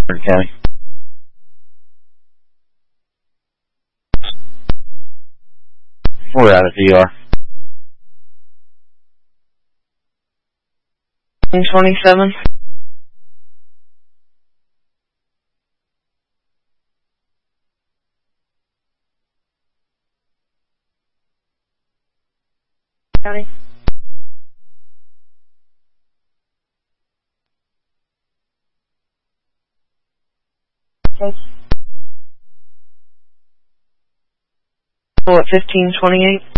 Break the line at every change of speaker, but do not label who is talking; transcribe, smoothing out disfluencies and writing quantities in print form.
County. We're out of DR.
27. County. Okay. At 1528.